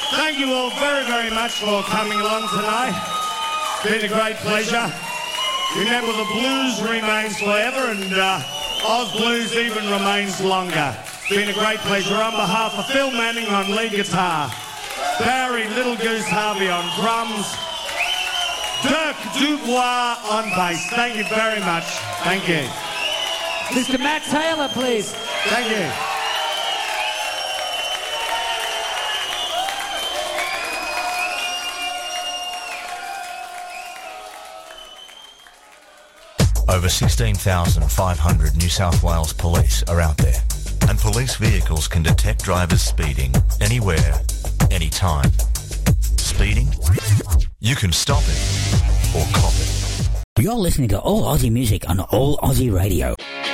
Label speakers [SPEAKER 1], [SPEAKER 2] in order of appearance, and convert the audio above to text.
[SPEAKER 1] Thank you all very, very much for coming along tonight. It's been a great pleasure. Remember, the blues remains forever, and Oz Blues even remains longer. It's been a great pleasure. On behalf of Phil Manning on lead guitar, Barry Little Goose Harvey on drums, Dirk Dubois on bass. Thank you very much. Thank you.
[SPEAKER 2] Mr. Matt Taylor, please.
[SPEAKER 1] Thank you.
[SPEAKER 3] Over 16,500 New South Wales police are out there, and police vehicles can detect drivers speeding anywhere, anytime. Speeding? You can stop it or cop it.
[SPEAKER 4] You're listening to All Aussie Music on All Aussie Radio.